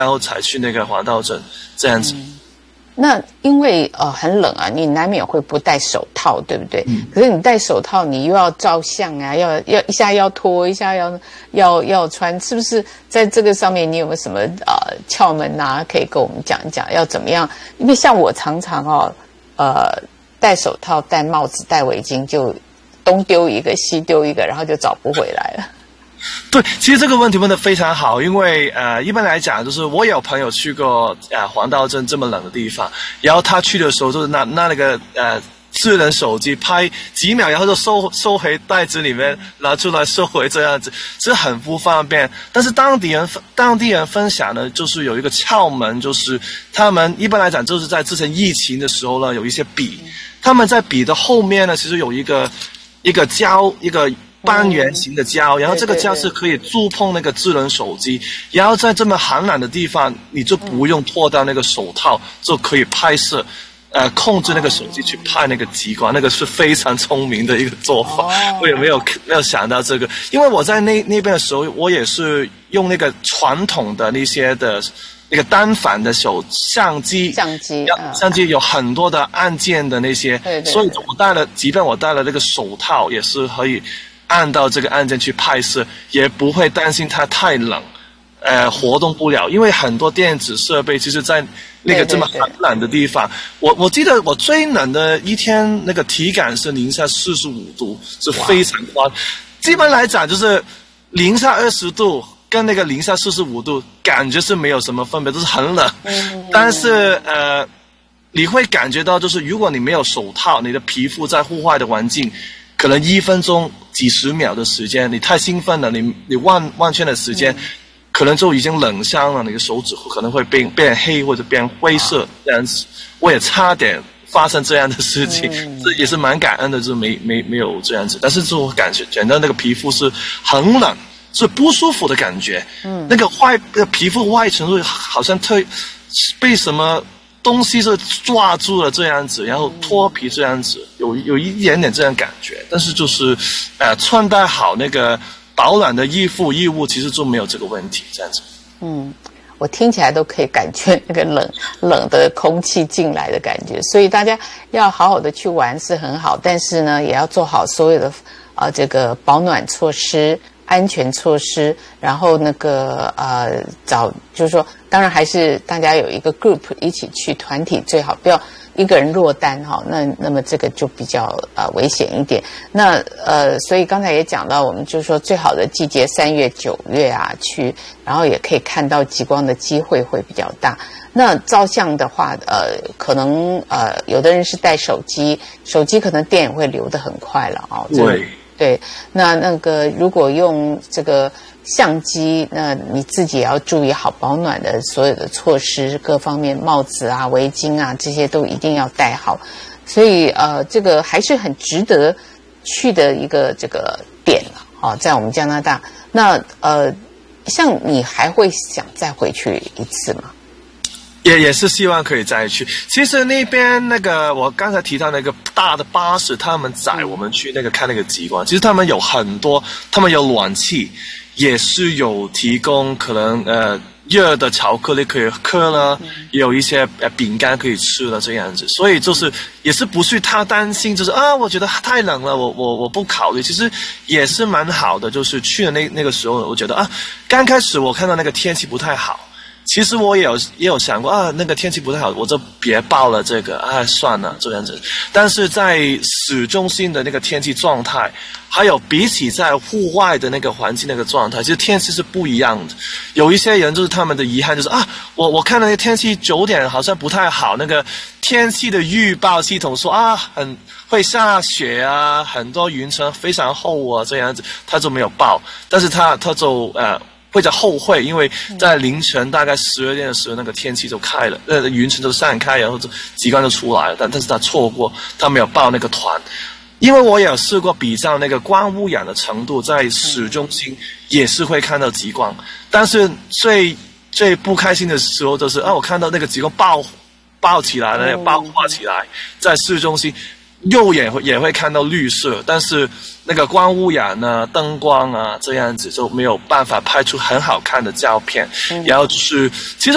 然后才去那个黄道镇这样子。 那因为很冷啊，你难免会不戴手套，对不对？可是你戴手套，你又要照相啊，要一下要脱，一下要穿，是不是？在这个上面，你有没有什么窍门啊，可以跟我们讲一讲，要怎么样？因为像我常常戴手套、戴帽子、戴围巾，就东丢一个西丢一个，然后就找不回来了。 对，其实这个问题问得非常好，因为一般来讲，就是我有朋友去过黄道镇这么冷的地方，然后他去的时候就是拿那个智能手机拍几秒，然后就收回袋子里面，拿出来收回这样子，是很不方便。但是当地人分享呢，就是有一个窍门，就是他们一般来讲就是在之前疫情的时候呢，有一些笔，他们在笔的后面呢，其实有一个胶一个半圆形的胶，然后这个胶是可以触碰那个智能手机，然后在这么寒冷的地方，你就不用脱掉那个手套，就可以拍摄。控制那个手机去拍那个极光，那个是非常聪明的一个做法。我也没有想到这个，因为我在那边的时候，我也是用那个传统的那些的那个单反的相机有很多的按键的那些，所以即便我戴了那个手套，也是可以按到这个按键去拍摄，也不会担心它太冷。活动不了，因为很多电子设备其实在那个这么寒冷的地方，我记得我最冷的一天那个体感是零下45度，是非常夸张。基本来讲就是零下20度跟那个零下45度感觉是没有什么分别，都是很冷。但是你会感觉到就是如果你没有手套，你的皮肤在户外的环境，可能1分钟几十秒的时间，你太兴奋了，你忘却的时间。可能就已经冷伤了，你的手指可能会变黑或者变灰色这样子。我也差点发生这样的事情，这也是蛮感恩的，就是没有这样子。但是就感觉到那个皮肤是很冷，是不舒服的感觉。那个皮肤外层会好像被什么东西是抓住了这样子，然后脱皮这样子，有一点点这样感觉。但是就是穿戴好那个保暖的衣物其实就没有这个问题，这样子。 我听起来都可以感觉那个冷的空气进来的感觉，所以大家要好好的去玩是很好，但是呢，也要做好所有的这个保暖措施、安全措施，然后那个就是说，当然还是大家有一个 group 一起去，团体最好，不要一个人落单哈，那么这个就比较危险一点。那所以刚才也讲到，我们就是说最好的季节3月、9月啊去，然后也可以看到极光的机会会比较大。那照相的话，可能有的人是带手机可能电也会流得很快了哦。对，那个如果用这个相机，那你自己也要注意好保暖的所有的措施，各方面帽子啊、围巾啊这些都一定要戴好。所以这个还是很值得去的一个这个点了在我们加拿大。那像你还会想再回去一次吗？ 也是希望可以再去。其实那边那个我刚才提到那个大的巴士，他们载我们去那个看那个极光。其实他们有很多，他们有暖气，也是有提供可能热的巧克力可以喝了，也有一些饼干可以吃了这样子。所以就是也是不是太担心，就是我觉得太冷了，我不考虑。其实也是蛮好的，就是去的那个时候，我觉得刚开始我看到那个天气不太好。其实我也有想过那个天气不太好，我就别报了这个算了这样子。但是在市中心的那个天气状态，还有比起在户外的那个环境那个状态，其实天气是不一样的。有一些人就是他们的遗憾就是我看那个天气9点好像不太好，那个天气的预报系统说很会下雪啊，很多云层非常厚啊这样子，他就没有报。但是他就会在后悔，因为在凌晨大概12点的时候，那个天气就开了，云层就散开，然后极光就出来了。但是他错过，他没有报那个团。因为我也有试过比较那个光污染的程度，在市中心也是会看到极光，但是最不开心的时候就是我看到那个极光爆起来了，爆发起来，在市中心。肉眼也会看到绿色，但是那个光污染啊、灯光啊这样子就没有办法拍出很好看的照片。然后就是其实